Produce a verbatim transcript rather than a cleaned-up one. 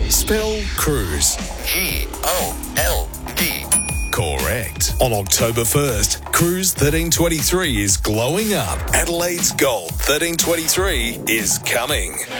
Spell cruise. G O L D. Correct. On October first, Cruise thirteen twenty-three is glowing up. Adelaide's Gold thirteen twenty-three is coming.